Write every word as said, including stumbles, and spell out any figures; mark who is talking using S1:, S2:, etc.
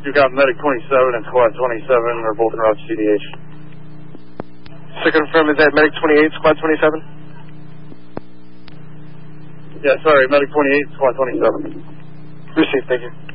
S1: You got Medic twenty-seven and Squad twenty-seven are both in route to C D H.
S2: So confirm, is that Medic twenty-eight, Squad twenty-seven?
S1: Yeah, sorry, Medic twenty-eight, Squad twenty-seven.
S2: Received, thank you.